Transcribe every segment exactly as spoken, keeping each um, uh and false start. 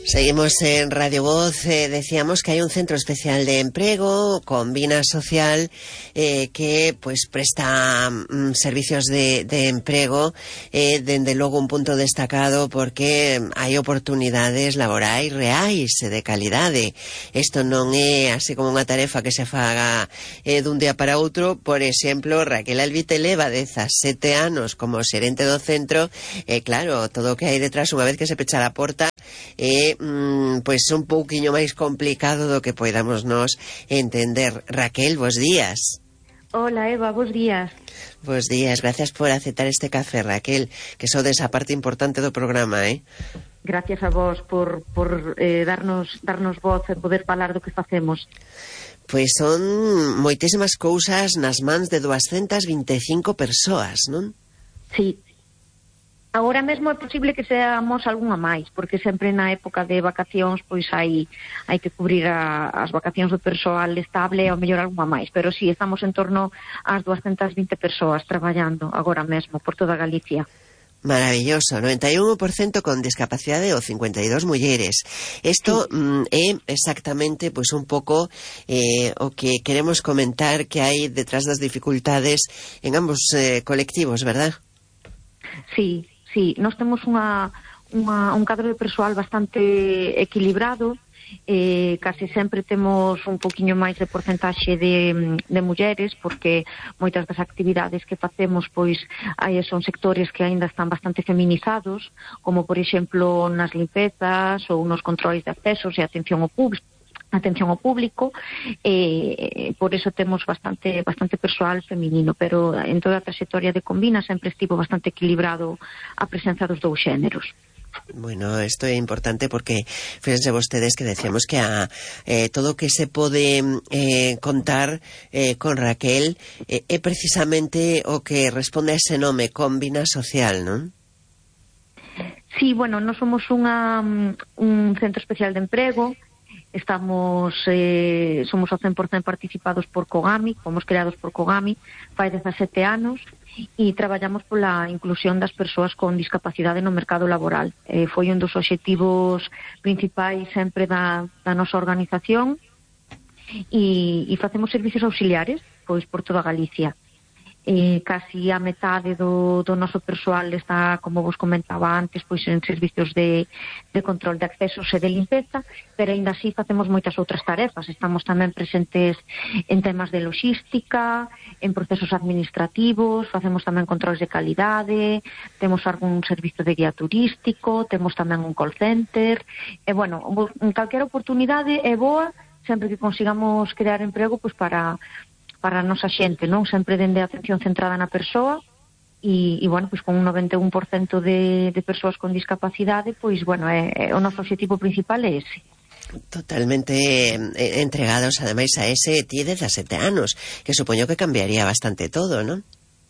Seguimos en Radio Voz. Eh, decíamos que hay un centro especial de empleo, Combina Social, eh, que pues presta mm, servicios de, de empleo, eh, dende logo un punto destacado porque hai oportunidades laborais reais e de calidade. Isto non é así como unha tarefa que se faga eh, dun día para outro. Por exemplo, Raquel Alvite leva dezasete anos como xerente do centro, e eh, claro, todo o que hai detrás unha vez que se pecha a porta é mm, pois un pouquiño máis complicado do que poidamos nos entender. Raquel, bos días. Hola Eva, bos días. Bos días, gracias por aceptar este café, Raquel, que sodes a parte importante do programa, eh? Gracias a vos por, por eh, darnos, darnos voz e poder falar do que facemos. Pois son moitísimas cousas nas mans de duascentas vinte e cinco persoas, non? Sí. Agora mesmo é posible que seamos algunha máis, porque sempre na época de vacacións pois hai hai que cubrir a, as vacacións do persoal estable e ao mellor algunha máis, pero sí, estamos en torno ás duascentas vinte persoas traballando agora mesmo por toda Galicia. Maravilloso, noventa e un por cento con discapacidade ou cincuenta e dos mulleres. Isto sí. mm, é exactamente pois un pouco eh, o que queremos comentar que hai detrás das dificultades en ambos eh, colectivos, verdad? Sí. Sí, nós temos unha, unha, un cadro de persoal bastante equilibrado, eh, case sempre temos un poquinho máis de porcentaxe de, de mulleres, porque moitas das actividades que facemos pois aí son sectores que aínda están bastante feminizados, como por exemplo nas limpezas ou nos controis de accesos e atención ao público. atención ao público, e eh, por eso temos bastante bastante persoal feminino, pero en toda a trayectoria de Combina sempre estivo bastante equilibrado a presenza dos dous xéneros. Bueno, isto é importante porque fíjense vostedes que decíamos que a eh, todo o que se pode eh, contar eh, con Raquel eh, é precisamente o que responde a ese nome, Combina Social, non? Sí, bueno, nós somos unha, un centro especial de emprego. Estamos, eh, somos ao cen por cento participados por Cogami, fomos creados por Cogami fai dezasete anos, e traballamos pola inclusión das persoas con discapacidade no mercado laboral. Eh, foi un dos obxectivos principais sempre da, da nosa organización, e, e facemos servicios auxiliares pois por toda Galicia. Eh, casi a metade do, do noso persoal está, como vos comentaba antes, pois en servicios de, de control de accesos e de limpeza, pero ainda así facemos moitas outras tarefas. Estamos tamén presentes en temas de logística, en procesos administrativos, facemos tamén controles de calidade, temos algún servicio de guía turístico, temos tamén un call center, e bueno, en calquera oportunidade é boa sempre que consigamos crear emprego pois para para a nosa xente, non? Sempre dende a atención centrada na persoa e, e bueno, pois con un noventa e un por cento de, de persoas con discapacidade, pois, bueno, é, é, o noso objetivo principal é ese. Totalmente eh, entregados, ademais, a ese ti dezasete anos, que supoño que cambiaría bastante todo, non?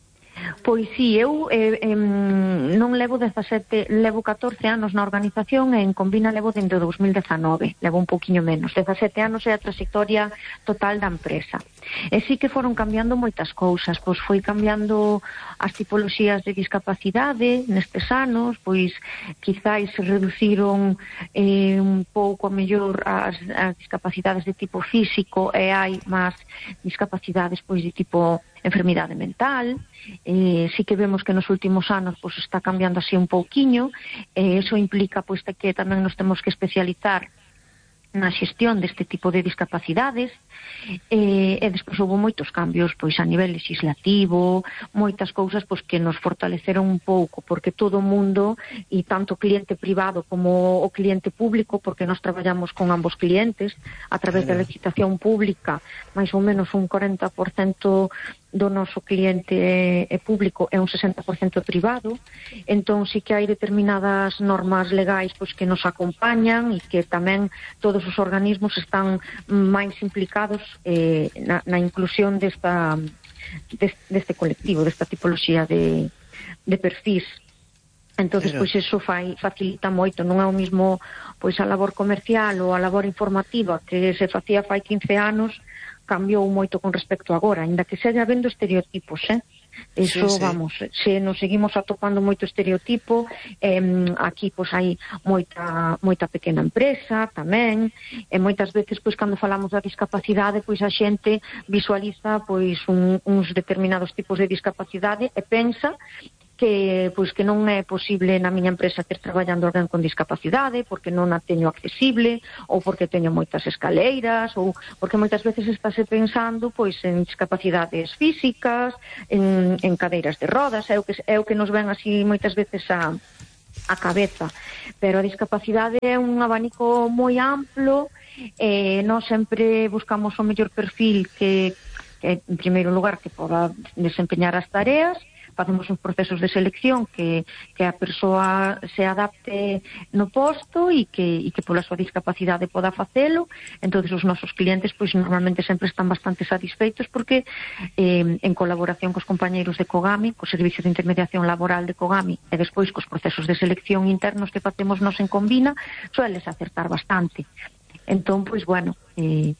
Pois sí, eu eh, eh, non levo dezasete, levo catorce anos na organización, e en Combina levo dende o dous mil dezanove, levo un pouquiño menos. dezasete anos é a trayectoria total da empresa. E sí que foron cambiando moitas cousas, pois foi cambiando as tipoloxías de discapacidade nestes anos, pois quizáis se reduciron eh, un pouco a mellor as, as discapacidades de tipo físico, e hai máis discapacidades pois de tipo enfermidade mental. Eh, sí que vemos que nos últimos anos pois está cambiando así un pouquiño, e eh, eso implica pois que tamén nos temos que especializar na xestión deste tipo de discapacidades, e, e despois houve moitos cambios pois a nivel legislativo, moitas cousas pois que nos fortaleceron un pouco, porque todo o mundo, e tanto o cliente privado como o cliente público, porque nós traballamos con ambos clientes a través da licitación pública, máis ou menos un corenta por cento do noso cliente é público e un sesenta por cento privado. Entón sí que hai determinadas normas legais pois que nos acompañan, e que tamén todos os organismos están máis implicados eh, na, na inclusión desta deste, deste colectivo, desta tipoloxía de, de perfis. Entonces, pois eso fai, facilita moito. Non é o mismo pois a labor comercial ou a labor informativa que se facía fai quince anos, cambiou moito con respecto a agora, ainda que segue habendo estereotipos, eh? Eso, sí, sí. vamos, se nos seguimos atopando moito estereotipo, eh, aquí pois hai moita moita pequena empresa tamén, e moitas veces pois cando falamos da discapacidade, pois a xente visualiza pois un, uns determinados tipos de discapacidade e pensa que pois que non é posible na miña empresa ter traballando alguén con discapacidade porque non a teño accesible ou porque teño moitas escaleiras ou porque moitas veces estáse pensando pois en discapacidades físicas, en, en cadeiras de rodas, é o que é o que nos ven así moitas veces a a cabeza, pero a discapacidade é un abanico moi amplo e nós sempre buscamos o mellor perfil que, que en primeiro lugar que poda desempeñar as tareas. Facemos uns procesos de selección que, que a persoa se adapte no posto e que, e que pola súa discapacidade poda facelo. Entón, os nosos clientes pois normalmente sempre están bastante satisfeitos porque eh, en colaboración cos compañeiros de Cogami, co Servicio de Intermediación Laboral de Cogami e despois cos procesos de selección internos que facemos nos en Convina, sueles acertar bastante. Entón, pois, bueno, eh,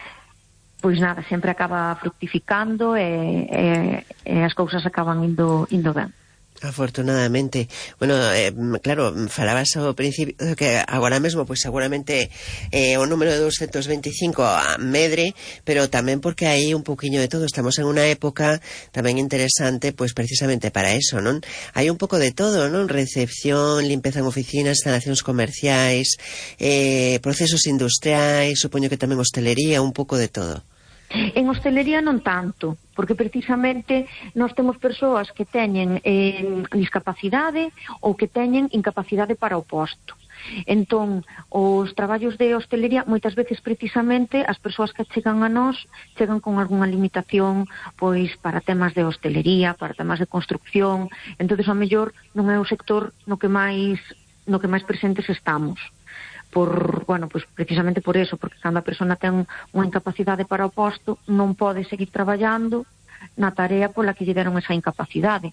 pois nada, sempre acaba fructificando e, e, e as cousas acaban indo, indo ben. Afortunadamente. Bueno, eh, claro, falabas ao principio que agora mesmo, pois seguramente eh, o número de doscientos veinticinco a medre, pero tamén porque hai un poquinho de todo. Estamos en unha época tamén interesante, pois precisamente para eso, non? Hai un pouco de todo, non? Recepción, limpeza en oficinas, instalacións comerciais, eh, procesos industriais, supoño que tamén hostelería, un pouco de todo. En hostelería non tanto, porque precisamente nós temos persoas que teñen eh, discapacidade ou que teñen incapacidade para o posto. Entón, os traballos de hostelería moitas veces precisamente as persoas que chegan a nós chegan con algunha limitación pois para temas de hostelería, para temas de construcción. Entonces, ao mellor non é o sector no que máis no que máis presentes estamos. Por, bueno, pues precisamente por eso, porque cando a persona ten unha incapacidade para o posto non pode seguir traballando na tarea pola que lle deron esa incapacidade.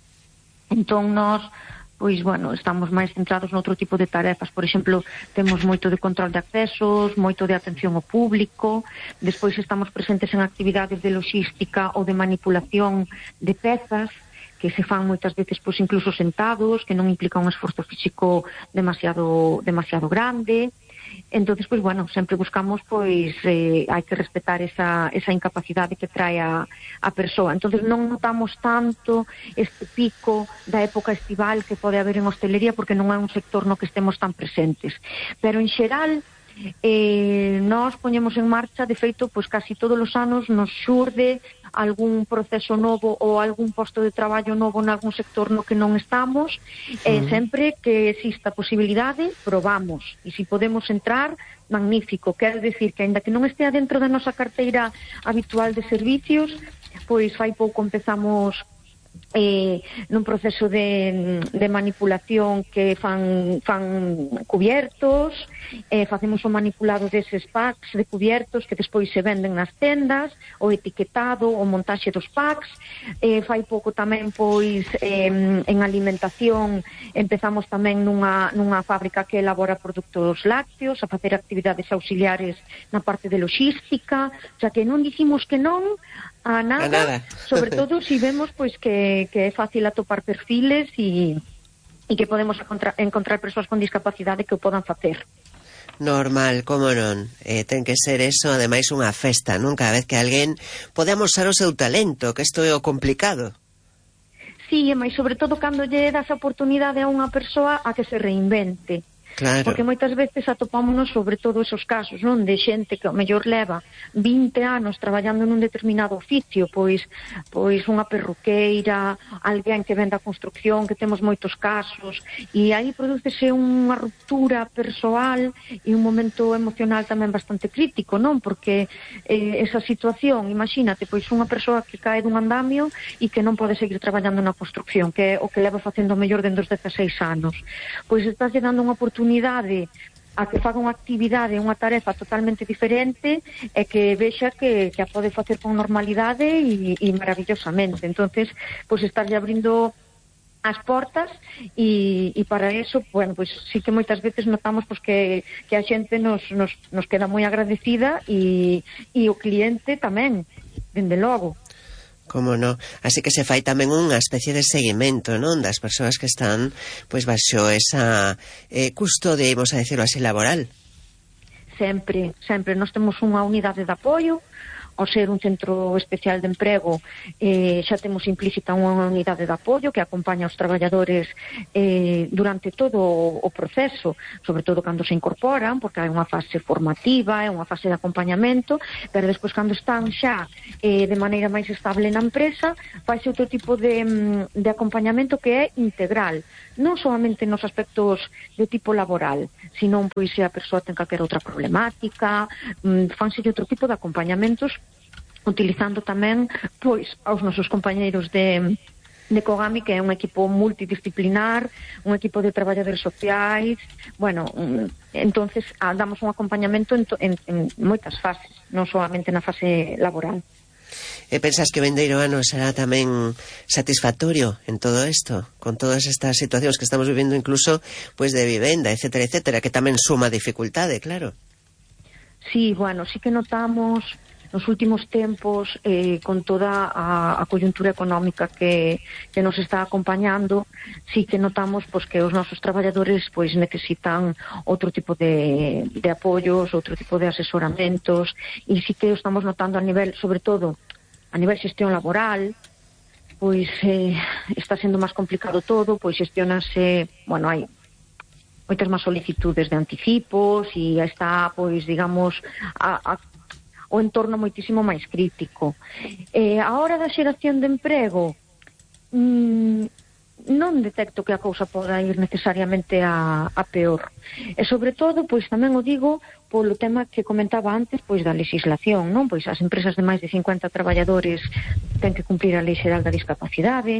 Entón nós, pois, bueno, estamos máis centrados noutro tipo de tarefas. Por exemplo, temos moito de control de accesos, moito de atención ao público, despois estamos presentes en actividades de logística ou de manipulación de pezas, que se fan moitas veces pois incluso sentados, que non implica un esforzo físico demasiado demasiado grande. Entonces, pois bueno, sempre buscamos pois eh, hai que respetar esa esa incapacidade que trae a a persoa. Entonces non notamos tanto este pico da época estival que pode haber en hostelería porque non é un sector no que estemos tan presentes. Pero en xeral eh, nós poñemos en marcha, de feito, pois casi todos os anos nos xurde algún proceso novo ou algún posto de traballo novo en algún sector no que non estamos, e uh-huh. sempre que exista posibilidade, probamos. E se podemos entrar, magnífico. Quero decir que, aínda que non estea dentro da nosa carteira habitual de servicios, pois fai pouco empezamos eh, nun proceso de, de manipulación que fan, fan cubiertos, eh, facemos o manipulado deses packs de cubiertos que despois se venden nas tendas, o etiquetado, o montaxe dos packs. Eh, fai pouco tamén pois eh, en alimentación empezamos tamén nunha, nunha fábrica que elabora produtos lácteos, a facer actividades auxiliares na parte de logística, o sea que non dicimos que non a nada, a nada. Sobre todo si vemos pois que, que é fácil atopar perfiles e, e que podemos encontrar, encontrar persoas con discapacidade que o podan facer. Normal, como non? Eh, ten que ser eso, ademais unha festa, non? Cada vez que alguén pode amosar o seu talento, que isto é o complicado. Sí, mas sobre todo cando lle das a oportunidade a unha persoa a que se reinvente. Claro. Porque moitas veces atopámonos sobre todo esos casos, non? De xente que ao mellor leva vinte anos traballando nun determinado oficio, pois pois unha perruqueira, alguén que venda a construcción, que temos moitos casos, e aí prodúcese unha ruptura persoal e un momento emocional tamén bastante crítico, non? Porque eh, esa situación, imagínate, pois unha persoa que cae dun andamio e que non pode seguir traballando na construcción, que é o que leva facendo mellor dende os dezaseis anos. Pois estás lle dando unha oportunidade a que faga unha actividade, unha tarefa totalmente diferente e que vexa que, que a pode facer con normalidade e, e maravillosamente. Entonces, pois estarlle abrindo as portas e, e para eso, bueno, pois sí que moitas veces notamos pois que, que a xente nos, nos, nos queda moi agradecida e, e o cliente tamén, dende logo. Como no. Así que se fai tamén unha especie de seguimento, non, das persoas que están pois baixo esa eh, custodia, imos a decirlo así, laboral. Sempre, sempre. Nós temos unha unidade de apoio. Ao ser un centro especial de emprego, eh, xa temos implícita unha unidade de apoio que acompaña os traballadores eh, durante todo o proceso, sobre todo cando se incorporan, porque hai unha fase formativa, é unha fase de acompañamento, pero despois cando están xa eh, de maneira máis estable na empresa, faise outro tipo de, de acompañamento que é integral, non solamente nos aspectos de tipo laboral, senón pois se a persoa ten calquera outra problemática, mm, fanse outro tipo de acompañamentos, utilizando tamén pois aos nosos compañeiros de, de Cogami, que é un equipo multidisciplinar, un equipo de traballadores sociais. Bueno, entonces damos un acompañamento en, en, en moitas fases, non solamente na fase laboral. E pensas que o vindeiro ano será tamén satisfactorio en todo isto, con todas estas situacións que estamos vivindo, incluso pois de vivenda, etcétera, etcétera, que tamén suma dificultade, claro. Sí, bueno, sí que notamos nos últimos tempos, eh, con toda a, a coyuntura económica que, que nos está acompañando, sí que notamos pues, que os nosos traballadores pues, necesitan outro tipo de, de apoios, outro tipo de asesoramentos, e sí que o estamos notando a nivel, sobre todo, a nivel xestión laboral, pois eh, está sendo máis complicado todo, pois xestionase, bueno, hai moitas máis solicitudes de anticipos e está, pois, digamos, a, a o entorno moitísimo máis crítico. Eh, a hora da xeración de emprego, mmm, non detecto que a cousa poda ir necesariamente a, a peor. E sobre todo, pois tamén o digo polo tema que comentaba antes, pois da legislación, non? Pois as empresas de máis de cincuenta traballadores ten que cumprir a Lei Xeral da Discapacidade.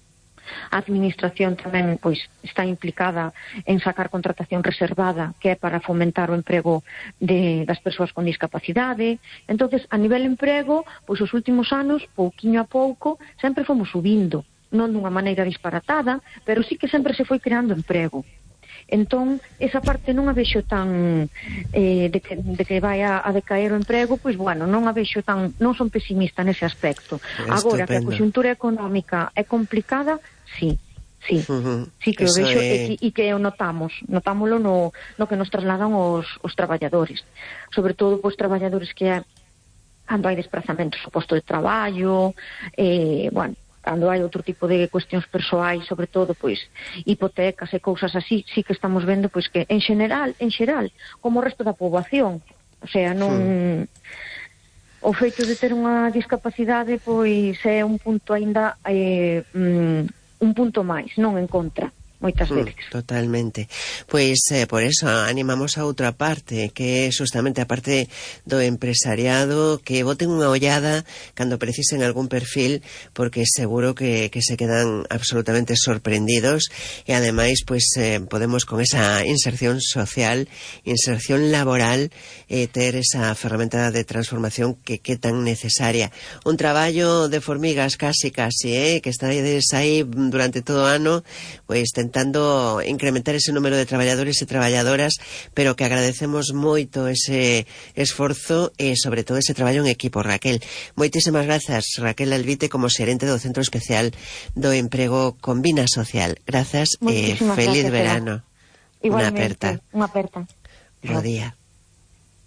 A administración tamén pois está implicada en sacar contratación reservada, que é para fomentar o emprego de, das persoas con discapacidade. Entonces, a nivel emprego, pois os últimos anos, pouquiño a pouco, sempre fomos subindo, non dunha maneira disparatada, pero sí que sempre se foi creando emprego. Entón, esa parte non a vexo tan eh, de, que, de que vai a, a decaer o emprego, pois bueno, non a vexo tan, non son pesimista nese aspecto. Estupendo. Agora que a conxuntura económica é complicada, sí, sí, uh-huh. sí que o vexo é... e, e que o notamos, notámoslo no, no que nos trasladan os, os traballadores, sobre todo pois traballadores que é, cando hai desplazamentos ao posto de traballo, eh, bueno, cando hai outro tipo de cuestións persoais, sobre todo, pois, hipotecas e cousas así, sí que estamos vendo, pois, que en xeral, en xeral, como o resto da poboación, o sea, non... Hmm. O feito de ter unha discapacidade, pois, é un punto aínda, eh, un punto máis, non en contra. Moitas veces. Mm, totalmente. Pois eh, por eso animamos a outra parte, que é justamente a parte do empresariado, que boten unha ollada cando precisen algún perfil, porque seguro que, que se quedan absolutamente sorprendidos, e ademais pois eh, podemos con esa inserción social, inserción laboral, eh, ter esa ferramenta de transformación que que tan necesaria. Un traballo de formigas casi casi, eh, que estáis aí durante todo o ano, pois tentando intentando incrementar ese número de traballadores e traballadoras, pero que agradecemos moito ese esforzo e sobre todo ese traballo en equipo. Raquel, moitísimas grazas, Raquel Alvite, como xerente do Centro Especial do Emprego Convina Social. Grazas e feliz gracias, verano. Igualmente, unha aperta. Unha aperta. Bo día.